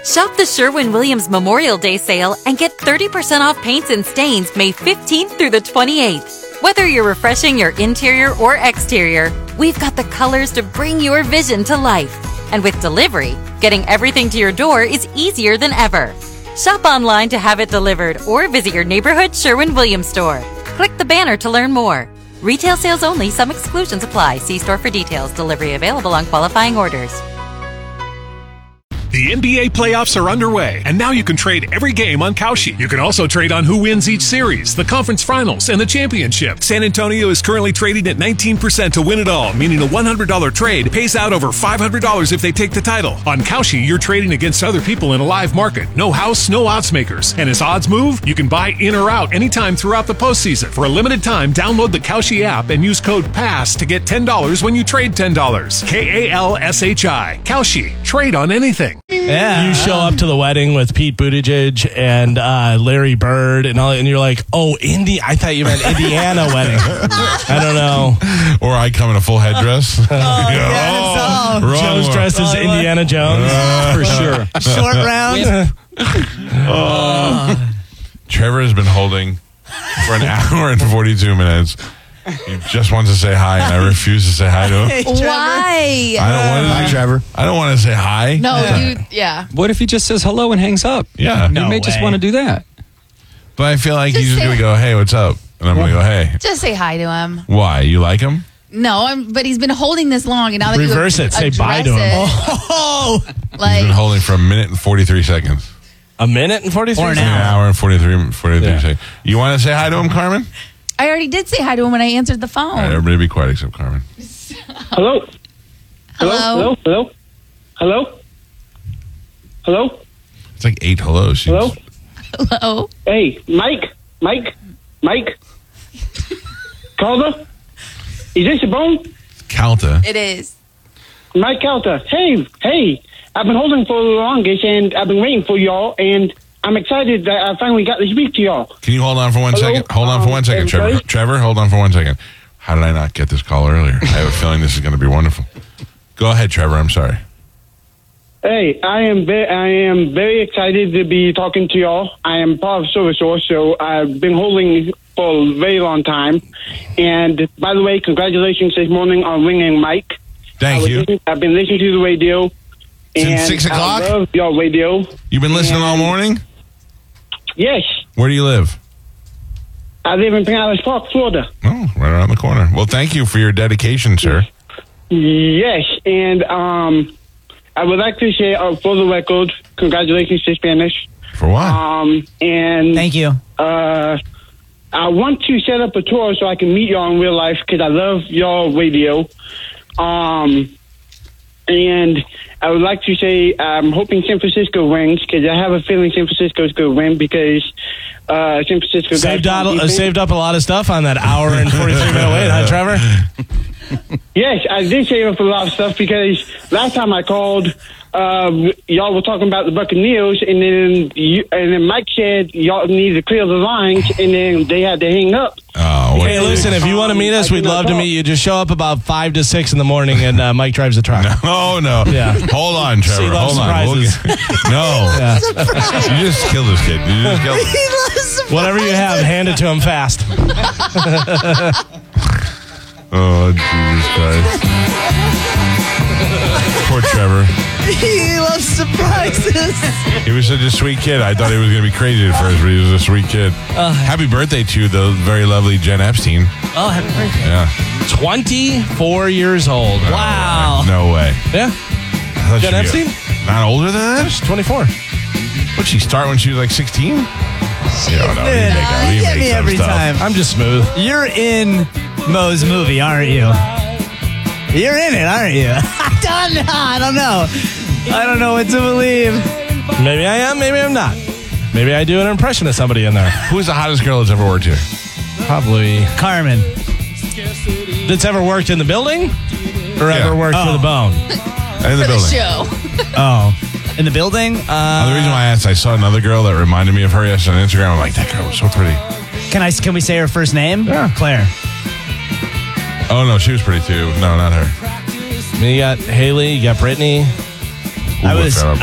Shop the Sherwin-Williams Memorial Day sale and get 30% off paints and stains May 15th through the 28th. Whether you're refreshing your interior or exterior, we've got the colors to bring your vision to life. And with delivery, getting everything to your door is easier than ever. Shop online to have it delivered or visit your neighborhood Sherwin-Williams store. Click the banner to learn more. Retail sales only. Some exclusions apply. See store for details. Delivery available on qualifying orders. The NBA playoffs are underway, and now you can trade every game on Kalshi. You can also trade on who wins each series, the conference finals, and the championship. San Antonio is currently trading at 19% to win it all, meaning a $100 trade pays out over $500 if they take the title. On Kalshi, you're trading against other people in a live market. No house, no odds makers. And as odds move, you can buy in or out anytime throughout the postseason. For a limited time, download the Kalshi app and use code PASS to get $10 when you trade $10. KALSHI. Kalshi. Trade on anything. Yeah. You show up to the wedding with Pete Buttigieg and Larry Bird and all, and you're like, oh, I thought you meant Indiana wedding. I don't know. Or I come in a full headdress. Jones dressed as Indiana Jones. For sure. Short round. Trevor has been holding for an hour and 42 minutes. He just wants to say hi, and I refuse to say hi to him. Hey, Why? Hi, Trevor. I don't want to say hi. No, What if he just says hello and hangs up? Yeah. You may just want to do that. But I feel like Just he's just say- going to go, hey, what's up? And I'm going to go, hey. Just say hi to him. Why? You like him? No, but he's been holding this long, and now that Reverse you it. Say bye to him. He's been holding for a minute and 43 seconds. A minute and 43 Or an seconds? An hour and 43 seconds. You want to say hi to him, Carmen? I already did say hi to him when I answered the phone. All right, everybody be quiet except Carmen. Hello? Hello? Hello? Hello? Hello? It's like 8 hellos. Hello? Hello? Hey, Mike? Calder? Is this a bone? Calta. It is. Mike Calder. Hey, I've been holding for the longest, and I've been waiting for y'all, and I'm excited that I finally got to speak to y'all. Can you hold on for 1 second? Hold on for 1 second, Trevor. everybody? Trevor, hold on for 1 second. How did I not get this call earlier? I have a feeling this is going to be wonderful. Go ahead, Trevor. I'm sorry. Hey, I am very excited to be talking to y'all. I am part of ServiceSource, so I've been holding for a very long time. And by the way, congratulations this morning on ringing Mike. Thank you. I've been listening to the radio. Since and 6 o'clock? I love your radio. You've been listening all morning? Yes. Where do you live? I live in Pinellas Park, Florida. Oh, right around the corner. Well, thank you for your dedication, sir. Yes, and I would like to say, for the record, congratulations to Spanish. For what? And thank you. I want to set up a tour so I can meet y'all in real life because I love y'all radio. And I would like to say I'm hoping San Francisco wins because I have a feeling San Francisco is going to win because San Francisco saved up a lot of stuff on that hour and 43-minute wait, huh, Trevor? Yes, I did save up a lot of stuff because last time I called, y'all were talking about the Buccaneers, and then Mike said y'all need to clear the lines, and then they had to hang up. Oh, hey, listen, if you want to meet us, we'd love to meet you. Just show up about 5 to 6 in the morning, and Mike drives the truck. No. Yeah. Hold on, Trevor. Hold on. No. Yeah. You just killed this kid. You just killed him. Whatever you have, hand it to him fast. Oh, Jesus Christ. Poor Trevor. He loves surprises. He was such a sweet kid. I thought he was going to be crazy at first, but he was a sweet kid. Happy birthday to the very lovely Jen Epstein. Oh, happy birthday. Yeah. 24 years old. Wow. No way. Yeah. Jen Epstein? Not older than that? She's 24. Would she start when she was like 16? You don't know. You get me every time. I'm just smooth. You're in Mo's movie, aren't you? You're in it, aren't you? I don't know. I don't know what to believe. Maybe I am, maybe I'm not. Maybe I do an impression of somebody in there. Who's the hottest girl that's ever worked here? Probably Carmen. That's ever worked in the building? Or ever worked for the bone? In the building. Show. Oh. In the building? The reason why I asked, I saw another girl that reminded me of her yesterday on Instagram. I'm like, that girl was so pretty. Can we say her first name? Yeah. Claire. Oh, no, she was pretty too. No, not her. You got Haley, you got Brittany. I was